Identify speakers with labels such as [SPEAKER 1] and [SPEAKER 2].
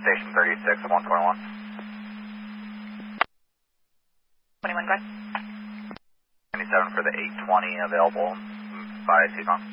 [SPEAKER 1] station 36 of 121.
[SPEAKER 2] 21, go ahead.
[SPEAKER 1] 97 for the 820 available by Seacon.